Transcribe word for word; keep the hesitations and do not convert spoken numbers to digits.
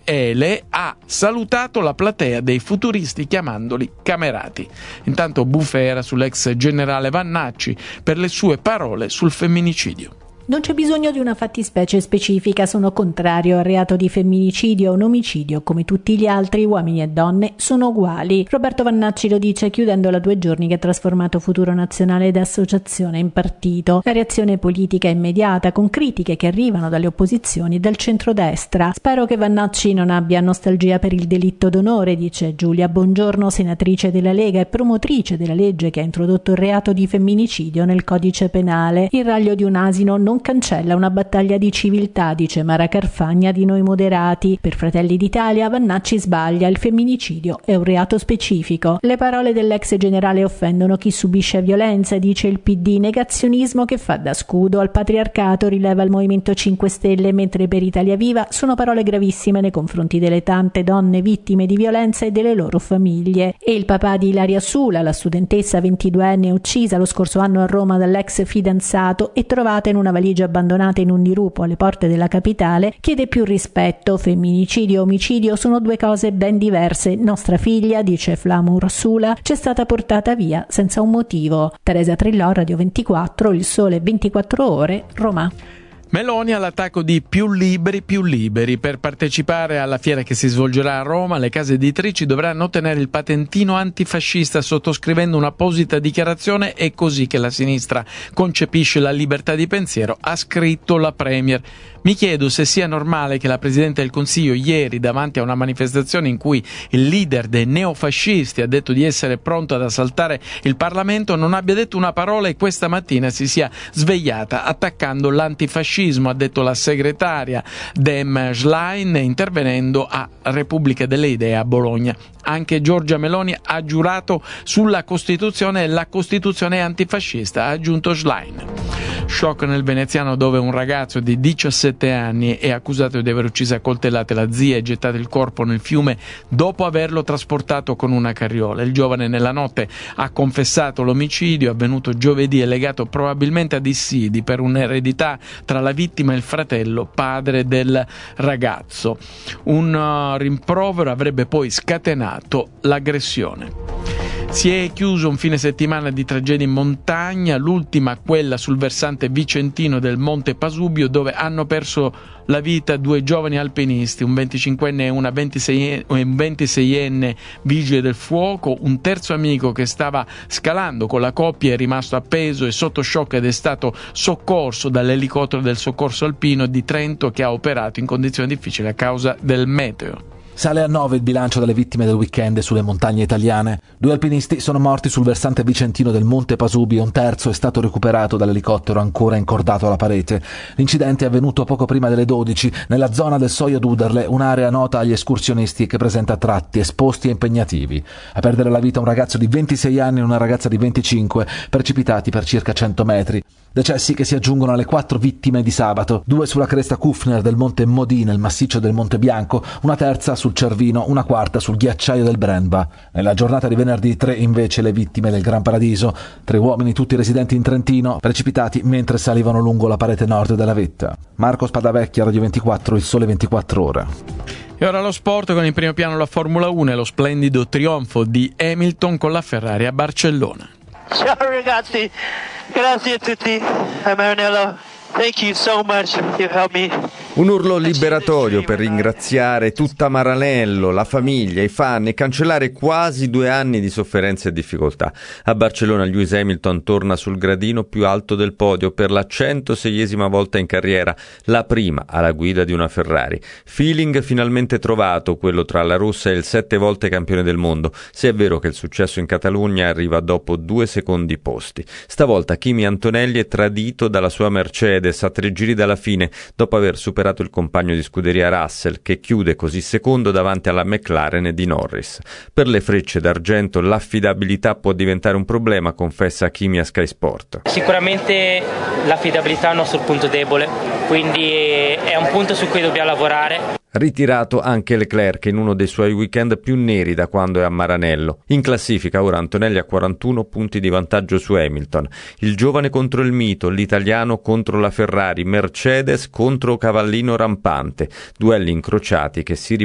Ele ha salutato la platea dei futuristi chiamandoli camerati. Intanto bufera sull'ex generale Vannacci per le sue parole sul femminicidio. Non c'è bisogno di una fattispecie specifica, sono contrario al reato di femminicidio o un omicidio, come tutti gli altri, uomini e donne sono uguali. Roberto Vannacci lo dice chiudendo la due giorni che ha trasformato Futuro Nazionale da associazione in partito. La reazione politica è immediata, con critiche che arrivano dalle opposizioni del centrodestra. Spero che Vannacci non abbia nostalgia per il delitto d'onore, dice Giulia Bongiorno, senatrice della Lega e promotrice della legge che ha introdotto il reato di femminicidio nel codice penale. Il raglio di un asino non cancella una battaglia di civiltà, dice Mara Carfagna di Noi Moderati. Per Fratelli d'Italia Vannacci sbaglia, il femminicidio è un reato specifico. Le parole dell'ex generale offendono chi subisce violenza, dice il P D, negazionismo che fa da scudo al patriarcato, rileva il Movimento cinque Stelle, mentre per Italia Viva sono parole gravissime nei confronti delle tante donne vittime di violenza e delle loro famiglie. E il papà di Ilaria Sula, la studentessa ventiduenne uccisa lo scorso anno a Roma dall'ex fidanzato e trovata in una valigia abbandonata in un dirupo alle porte della capitale, chiede più rispetto. Femminicidio e omicidio sono due cose ben diverse. Nostra figlia, dice Flamur Sula, c'è stata portata via senza un motivo. Teresa Trillò, Radio ventiquattro, Il Sole ventiquattro Ore, Roma. Meloni all'attacco di Più Liberi, Più Liberi. Per partecipare alla fiera che si svolgerà a Roma, le case editrici dovranno ottenere il patentino antifascista sottoscrivendo un'apposita dichiarazione. È così che la sinistra concepisce la libertà di pensiero, ha scritto la Premier. Mi chiedo se sia normale che la Presidente del Consiglio ieri, davanti a una manifestazione in cui il leader dei neofascisti ha detto di essere pronto ad assaltare il Parlamento, non abbia detto una parola e questa mattina si sia svegliata attaccando l'antifascismo, ha detto la segretaria Dem Schlein intervenendo a Repubblica delle Idee a Bologna. Anche Giorgia Meloni ha giurato sulla Costituzione e la Costituzione è antifascista, ha aggiunto Schlein. Shock nel veneziano dove un ragazzo di diciassette anni è accusato di aver ucciso a coltellate la zia e gettato il corpo nel fiume dopo averlo trasportato con una carriola. Il giovane nella notte ha confessato l'omicidio avvenuto giovedì e legato probabilmente a dissidi per un'eredità tra la vittima e il fratello padre del ragazzo. Un uh, rimprovero avrebbe poi scatenato l'aggressione. Si è chiuso un fine settimana di tragedie in montagna, l'ultima quella sul versante vicentino del Monte Pasubio, dove hanno perso la vita due giovani alpinisti, un venticinquenne e una ventiseienne vigile del fuoco. Un terzo amico che stava scalando con la coppia è rimasto appeso e sotto shock ed è stato soccorso dall'elicottero del soccorso alpino di Trento che ha operato in condizioni difficili a causa del meteo. Sale a nove il bilancio delle vittime del weekend sulle montagne italiane. Due alpinisti sono morti sul versante vicentino del Monte Pasubio e un terzo è stato recuperato dall'elicottero ancora incordato alla parete. L'incidente è avvenuto poco prima delle dodici nella zona del Soio d'Uderle, un'area nota agli escursionisti che presenta tratti esposti e impegnativi. A perdere la vita un ragazzo di ventisei anni e una ragazza di venticinque, precipitati per circa cento metri. Decessi che si aggiungono alle quattro vittime di sabato, due sulla cresta Kufner del Monte Modì nel massiccio del Monte Bianco, una terza sul Cervino, una quarta sul ghiacciaio del Brennba. Nella giornata di venerdì tre invece le vittime del Gran Paradiso, tre uomini tutti residenti in Trentino, precipitati mentre salivano lungo la parete nord della vetta. Marco Spadavecchia, Radio ventiquattro, Il Sole ventiquattro Ore. E ora lo sport con in primo piano la Formula uno e lo splendido trionfo di Hamilton con la Ferrari a Barcellona. Ciao ragazzi, grazie a tutti, a Maranello. Thank you so much, you helped me. Un urlo liberatorio per ringraziare tutta Maranello, la famiglia, i fan e cancellare quasi due anni di sofferenze e difficoltà. A Barcellona Lewis Hamilton torna sul gradino più alto del podio per la centoseiesima volta in carriera, la prima alla guida di una Ferrari. Feeling finalmente trovato, quello tra la russa e il sette volte campione del mondo, se è vero che il successo in Catalogna arriva dopo due secondi posti. Stavolta Kimi Antonelli è tradito dalla sua Mercedes a tre giri dalla fine, dopo aver superato il compagno di scuderia Russell, che chiude così secondo davanti alla McLaren di Norris. Per le frecce d'argento l'affidabilità può diventare un problema, confessa Kimi a Sky Sport. Sicuramente l'affidabilità è il nostro punto debole, quindi è un punto su cui dobbiamo lavorare. Ritirato anche Leclerc in uno dei suoi weekend più neri da quando è a Maranello. In classifica ora Antonelli ha quarantuno punti di vantaggio su Hamilton. Il giovane contro il mito, l'italiano contro la Ferrari, Mercedes contro cavallino rampante. Duelli incrociati che si